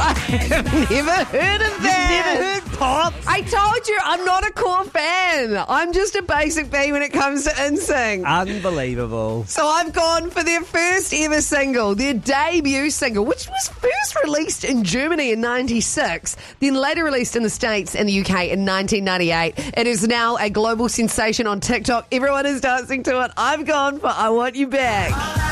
I've never heard of that. You've never heard Pop? I told you, I'm not a core fan. I'm just a basic bee when it comes to NSYNC. Unbelievable. So I've gone for their first ever single, their debut single, which was first released in Germany in 96, then later released in the States and the UK in 1998. It is now a global sensation on TikTok. Everyone is dancing to it. I've gone for I Want You Back.